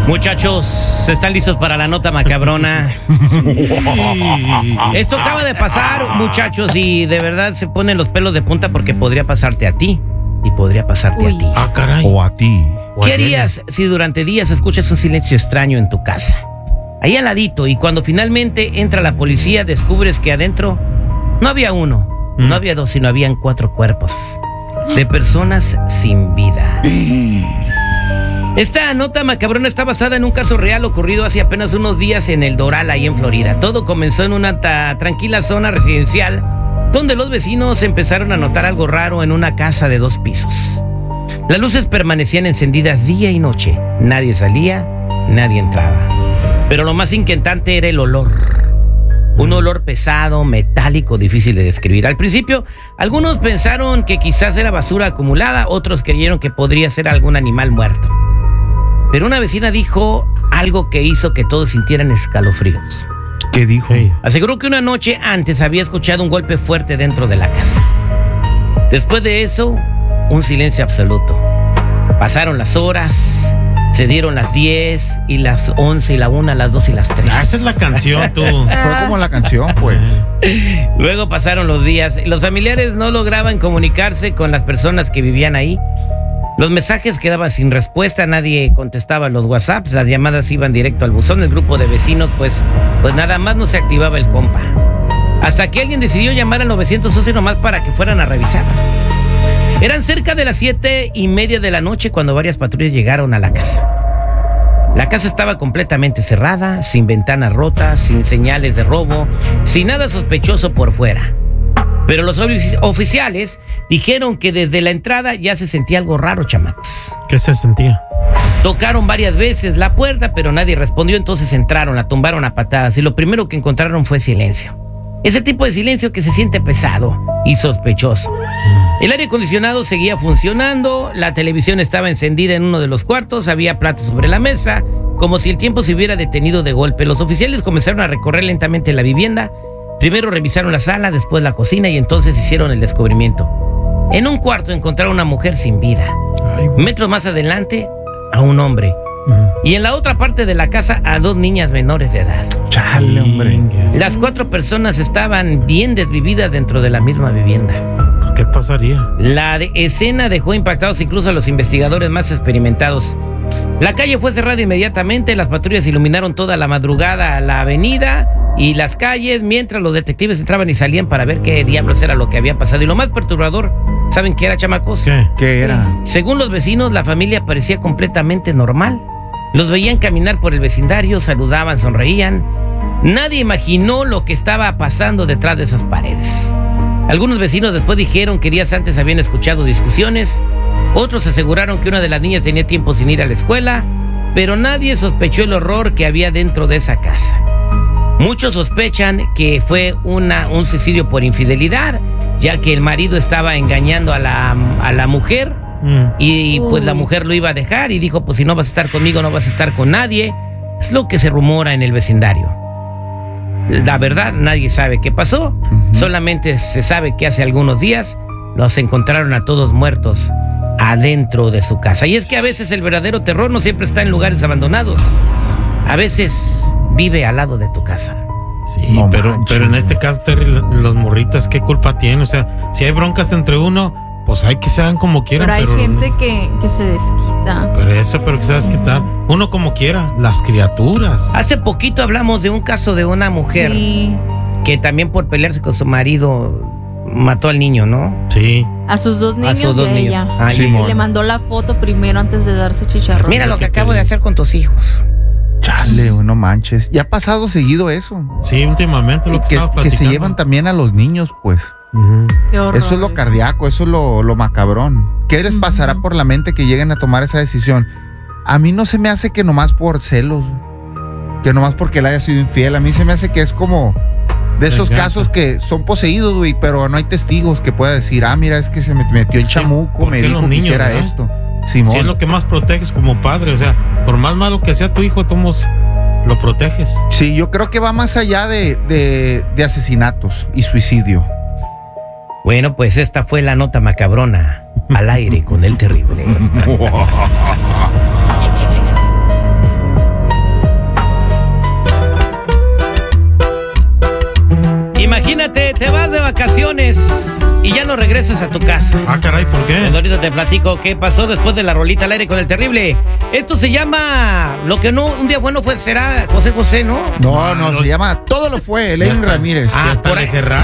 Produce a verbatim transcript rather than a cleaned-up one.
Muchachos, ¿están listos para la nota macabrona? Sí. Esto acaba de pasar, muchachos, y de verdad se ponen los pelos de punta porque podría pasarte a ti y podría pasarte Uy. a ti. Ah, caray. O a ti. ¿Qué harías si durante días escuchas un silencio extraño en tu casa? Ahí al ladito, y cuando finalmente entra la policía descubres que adentro no había uno, ¿Mm? no había dos, sino habían cuatro cuerpos de personas sin vida. Esta nota macabrona está basada en un caso real ocurrido hace apenas unos días en El Doral, ahí en Florida. Todo comenzó en una tranquila zona residencial donde los vecinos empezaron a notar algo raro en una casa de dos pisos. Las luces permanecían encendidas día y noche. Nadie salía, nadie entraba. Pero lo más inquietante era el olor. Un olor pesado, metálico, difícil de describir. Al principio, algunos pensaron que quizás era basura acumulada, otros creyeron que podría ser algún animal muerto. Pero una vecina dijo algo que hizo que todos sintieran escalofríos. ¿Qué dijo? Sí. Aseguró que una noche antes había escuchado un golpe fuerte dentro de la casa. Después de eso, un silencio absoluto. Pasaron las horas, se dieron las diez y las once y la una, las dos y las tres. Ah, esa es la canción, tú. Fue como la canción, pues. Luego pasaron los días. Los familiares no lograban comunicarse con las personas que vivían ahí. Los mensajes quedaban sin respuesta, nadie contestaba los WhatsApps, las llamadas iban directo al buzón. El grupo de vecinos, pues, pues nada más no se activaba el compa. Hasta que alguien decidió llamar al nueve once nomás para que fueran a revisar. Eran cerca de las siete y media de la noche cuando varias patrullas llegaron a la casa. La casa estaba completamente cerrada, sin ventanas rotas, sin señales de robo, sin nada sospechoso por fuera. Pero los oficiales dijeron que desde la entrada ya se sentía algo raro, chamacos. ¿Qué se sentía? Tocaron varias veces la puerta, pero nadie respondió, entonces entraron, la tumbaron a patadas y lo primero que encontraron fue silencio. Ese tipo de silencio que se siente pesado y sospechoso. El aire acondicionado seguía funcionando, la televisión estaba encendida en uno de los cuartos, había platos sobre la mesa, como si el tiempo se hubiera detenido de golpe. Los oficiales comenzaron a recorrer lentamente la vivienda. Primero revisaron la sala, después la cocina y entonces hicieron el descubrimiento. En un cuarto encontraron a una mujer sin vida. Ay. Metros más adelante, a un hombre. Uh-huh. Y en la otra parte de la casa, a dos niñas menores de edad. Chale, hombre. Las cuatro personas estaban bien desvividas dentro de la misma vivienda. ¿Qué pasaría? La de escena dejó impactados incluso a los investigadores más experimentados. La calle fue cerrada inmediatamente, las patrullas iluminaron toda la madrugada la avenida y las calles, mientras los detectives entraban y salían para ver qué diablos era lo que había pasado. Y lo más perturbador, ¿saben qué era, chamacos? ¿Qué? ¿Qué era? Según los vecinos, la familia parecía completamente normal. Los veían caminar por el vecindario, saludaban, sonreían. Nadie imaginó lo que estaba pasando detrás de esas paredes. Algunos vecinos después dijeron que días antes habían escuchado discusiones. Otros aseguraron que una de las niñas tenía tiempo sin ir a la escuela, pero nadie sospechó el horror que había dentro de esa casa. Muchos sospechan que fue una, un suicidio por infidelidad, ya que el marido estaba engañando a la, a la mujer mm. y pues Uy. la mujer lo iba a dejar y dijo, pues si no vas a estar conmigo, no vas a estar con nadie. Es lo que se rumora en el vecindario. La verdad, nadie sabe qué pasó, uh-huh. solamente se sabe que hace algunos días los encontraron a todos muertos adentro de su casa. Y es que a veces el verdadero terror no siempre está en lugares abandonados. A veces vive al lado de tu casa. Sí, no pero, pero en este caso, Terry, los morritas, ¿qué culpa tienen? O sea, si hay broncas entre uno, pues hay que se hagan como quieran. Pero hay pero gente no, que, que se desquita. Pero eso, pero que se desquitar. Uno como quiera, las criaturas. Hace poquito hablamos de un caso de una mujer sí. que también por pelearse con su marido mató al niño, ¿no? Sí. A sus dos niños, a sus dos y niños. ella. Ay, sí, le mandó la foto primero antes de darse chicharrón. Mira lo que acabo de hacer con tus hijos. Chale, no manches. Y ha pasado seguido eso. Sí, últimamente lo que, que estaba platicando. Que se llevan también a los niños, pues. Uh-huh. Qué horror. Eso es lo cardíaco, eso es lo, lo macabrón. ¿Qué les uh-huh. pasará por la mente que lleguen a tomar esa decisión? A mí no se me hace que nomás por celos, que nomás porque él haya sido infiel. A mí se me hace que es como de esos Venganza. casos que son poseídos, güey, pero no hay testigos que pueda decir, ah, mira, es que se me metió el sí, chamuco, me dijo niños, que hiciera ¿verdad? esto. Simón. Si es lo que más proteges como padre, o sea, por más malo que sea tu hijo, tú lo proteges. Sí, yo creo que va más allá de, de, de asesinatos y suicidio. Bueno, pues esta fue la nota macabrona al aire con el terrible. Imagínate, te vas de vacaciones y ya no regresas a tu casa. Ah, caray, ¿por qué? Pues ahorita te platico qué pasó después de la rolita al aire con el terrible. Esto se llama Lo que no un día bueno fue será José José, ¿no? No, Ah, no, no. se llama Todo lo fue, Ya Elaine está. Ramírez. Ah, está por ahí, de Gerardo.